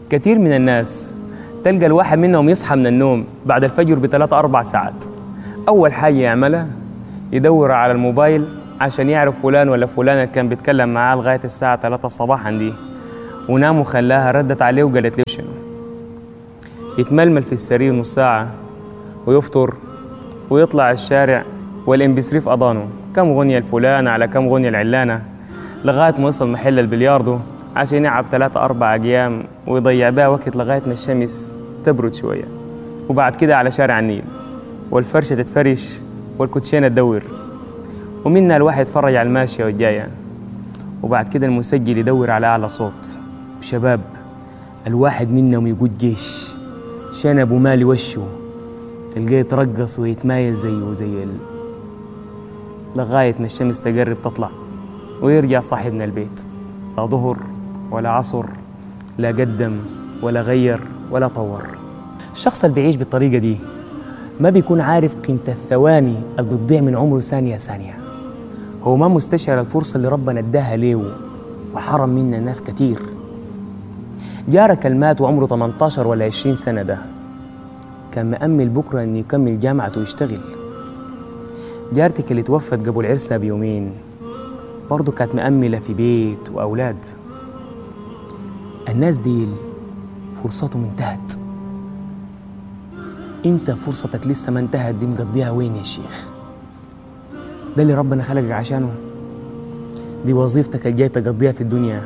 كثير من الناس تلقى الواحد منهم يصحى من النوم بعد الفجر بثلاثة أربع ساعات، أول حاجة يعملها يدور على الموبايل عشان يعرف فلان ولا فلانة كان بيتكلم معاه لغاية الساعة 3 صباحا دي، ونام وخلاها ردت عليه وقالت له شنو. يتململ في السرير نص ساعة ويفطر ويطلع الشارع والام بي 3 في أضانه، كم غنية الفلانة على كم غنية العلانة، لغاية ما يوصل محل البلياردو عشان يلعب 3 4 أيام ويضيع بها وقت لغاية ما الشمس تبرد شوية، وبعد كده على شارع النيل والفرشة تتفرش والكوتشينة تدور، ومنا الواحد يتفرج على الماشية والجاية، وبعد كده المسجل يدور على أعلى صوت. شباب الواحد منهم يقود جيش شنب ومالي وشه، تلقاه يترقص ويتمايل زيه لغاية ما الشمس تقرب تطلع ويرجع صاحبنا البيت، لا ظهر ولا عصر، لا قدم ولا غير ولا طور. الشخص اللي بيعيش بالطريقة دي ما بيكون عارف قيمة الثواني اللي بتضيع من عمره ثانية ثانية، هو ما مستشعر الفرصة اللي ربنا اداها ليه وحرم منها ناس كتير. جارك المات وعمره 18 ولا 20 سنة ده كان مأمل بكرة إنه يكمل جامعته ويشتغل. جارتك اللي توفت قبل عرسها بيومين برضو كانت مأملة في بيت وأولاد. الناس دي فرصتهم انتهت، انت فرصتك لسه ما انتهت، دي مقضيها وين يا شيخ؟ ده اللي ربنا خلقك عشانه؟ دي وظيفتك اللي جاي تقضيها في الدنيا؟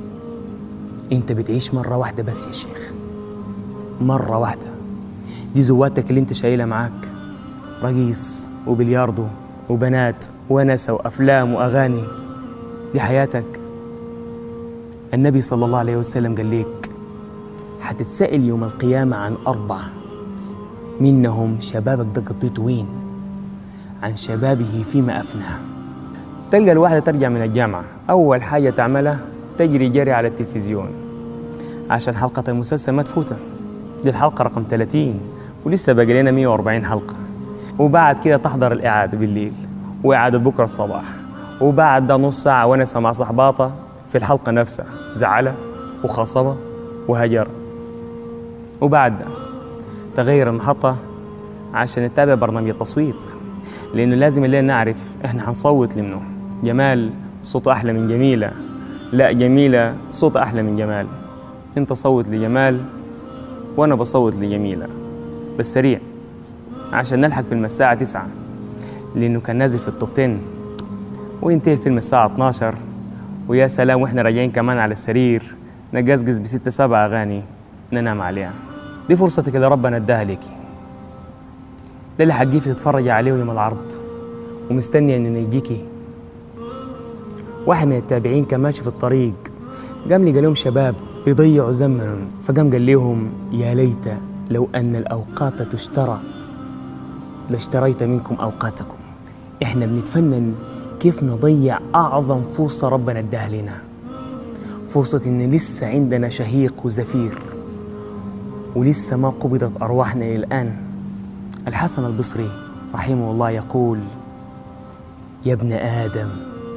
انت بتعيش مرة واحدة بس يا شيخ، مرة واحدة. دي زواتك اللي انت شايلها معاك، رقيص وبلياردو وبنات ونسة وأفلام وأغاني، دي حياتك. النبي صلى الله عليه وسلم قال لك حتتسأل يوم القيامة عن 4 منهم شبابك ده قضيته وين؟ عن شبابه فيما أفناه. تلقى الواحدة ترجع من الجامعة أول حاجة تعملها تجري جري على التلفزيون عشان حلقة المسلسل ما تفوتها، دي الحلقة رقم 30 ولسه باقي لنا 140 حلقة، وبعد كده تحضر الإعادة بالليل وإعادة بكرة الصباح، وبعد ده نص ساعة ونسة مع صحباتها في الحلقة نفسها، زعلة وخصبة وهجر، وبعد ده تغير المحطة عشان نتابع برنامج التصويت، لأنه لازم الليل نعرف إحنا هنصوت لمنه. جمال صوته أحلى من جميلة، لا جميلة صوته أحلى من جمال، أنت صوت لجمال وأنا بصوت لجميلة، بس سريع عشان نلحق فيلم الساعة 9، لأنه كان نازل في التوب 10، وينتهي الفيلم الساعة 12، ويا سلام وإحنا راجعين كمان على السرير نقزقز ب6 7 أغاني ننام عليها. دي فرصتك اللي ربنا اداها ليكي، ده اللي حتجيكي تتفرجي عليه يوم العرض ومستني إنه يجيكي. واحد من التابعين كان ماشي في الطريق قام لي قال لهم شباب بيضيعوا زمنهم، فقام قال لهم يا ليت لو أن الأوقات تشترى لاشتريت منكم أوقاتكم. إحنا بنتفنن كيف نضيع أعظم فرصة ربنا اداها لنا، فرصة إن لسه عندنا شهيق وزفير ولسه ما قبضت أرواحنا إلى الآن. الحسن البصري رحمه الله يقول يا ابن آدم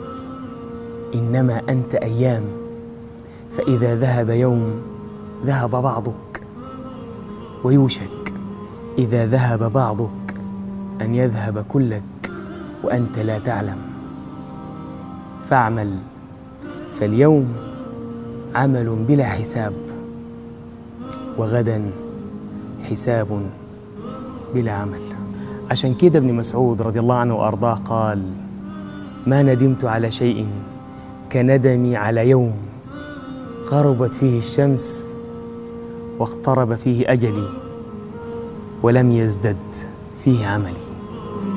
إنما أنت أيام، فإذا ذهب يوم ذهب بعضك، ويوشك إذا ذهب بعضك أن يذهب كلك وأنت لا تعلم. فاعمل فاليوم عمل بلا حساب، وغدا حساب بلا عمل. عشان كده ابن مسعود رضي الله عنه وأرضاه قال ما ندمت على شيء كندمي على يوم غربت فيه الشمس واقترب فيه أجلي ولم يزدد فيه عملي.